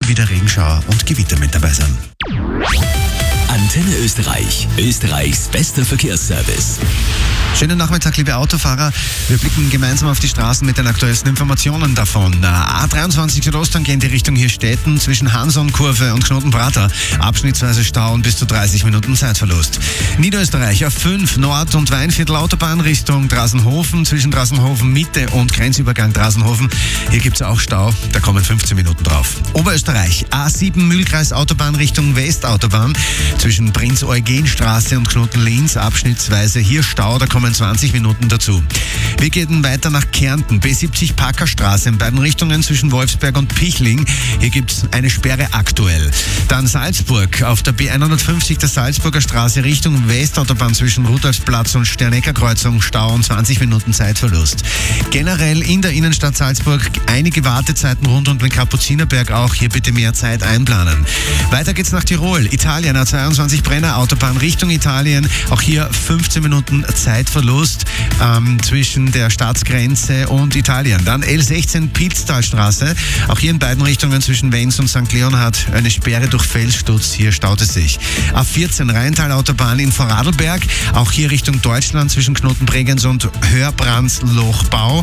wieder Regenschauer und Gewitter mit dabei sein. Antenne Österreich, Österreichs bester Verkehrsservice. Schönen Nachmittag, liebe Autofahrer. Wir blicken gemeinsam auf die Straßen mit den aktuellsten Informationen davon. A23 Südosttang geht in die Richtung Hirstetten zwischen Hanson-Kurve und Knotenprater. Abschnittsweise Stau und bis zu 30 Minuten Zeitverlust. Niederösterreich A5 Nord- und Weinviertel Autobahn Richtung Drasenhofen zwischen Drasenhofen Mitte und Grenzübergang Drasenhofen. Hier gibt es auch Stau, da kommen 15 Minuten drauf. Oberösterreich A7 Mühlkreis Autobahn Richtung Westautobahn zwischen Prinz-Eugen-Straße und Knoten-Linz abschnittsweise hier Stau, da kommen 20 Minuten dazu. Wir gehen weiter nach Kärnten, B70 Packerstraße in beiden Richtungen zwischen Wolfsberg und Pichling. Hier gibt es eine Sperre aktuell. Dann Salzburg auf der B150 der Salzburger Straße Richtung Westautobahn zwischen Rudolfsplatz und Sternecker-Kreuzung Stau und 20 Minuten Zeitverlust. Generell in der Innenstadt Salzburg einige Wartezeiten rund um den Kapuzinerberg auch. Hier bitte mehr Zeit einplanen. Weiter geht's nach Tirol. Italien, A22 Brenner Autobahn Richtung Italien. Auch hier 15 Minuten Zeitverlust zwischen der Staatsgrenze und Italien. Dann L16 Pilztalstraße. Auch hier in beiden Richtungen zwischen Wenz und St. Leonhard eine Sperre durch Felsssturz. Hier staut es sich. A14 Rheintal-Autobahn in Vorarlberg. Auch hier Richtung Deutschland zwischen Knoten-Bregenz und Hörbrands-Lochau.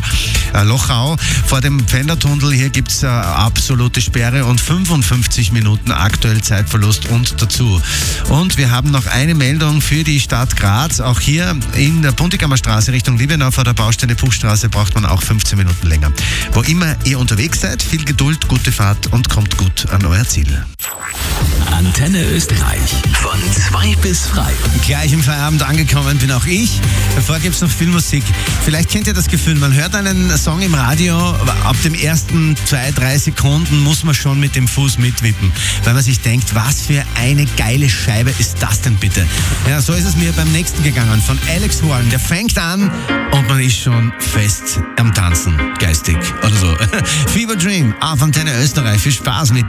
Vor dem Pfändertunnel hier gibt es absolute Sperre und 55 Minuten aktuell Zeitverlust und dazu. Und wir haben noch eine Meldung für die Stadt Graz. Auch hier in der Puntigammer Straße Richtung Liebenau vor der Baustelle Puchstraße braucht man auch 15 Minuten länger. Wo immer ihr unterwegs seid, viel Geduld, gute Fahrt und kommt gut an euer Ziel. Antenne Österreich von 2 bis frei. Gleich im Feierabend angekommen bin auch ich. Davor gibt es noch viel Musik. Vielleicht kennt ihr das Gefühl, man hört einen Song im Radio, ab dem ersten 2-3 Sekunden muss man schon mit dem Fuß mitwippen, weil man sich denkt, was für eine geile Scheibe ist das denn bitte? Ja, so ist es mir beim nächsten gegangen, von Alex Warren. Der fängt an und man ist schon fest am Tanzen, geistig oder so. Fever Dream auf Antenne Österreich. Viel Spaß mit